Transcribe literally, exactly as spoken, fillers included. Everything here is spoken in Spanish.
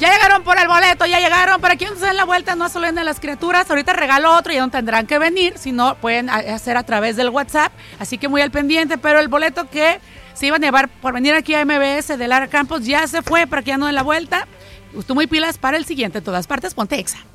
Ya llegaron por el boleto, ya llegaron. Para quienes se den la vuelta, no solo en las criaturas. Ahorita regalo otro y ya no tendrán que venir. Si no, pueden hacer a través del WhatsApp. Así que muy al pendiente. Pero el boleto que se iban a llevar por venir aquí a M B S de Lara Campos ya se fue para que ya no den la vuelta. Tú muy pilas para el siguiente. En todas partes, ponte Exa.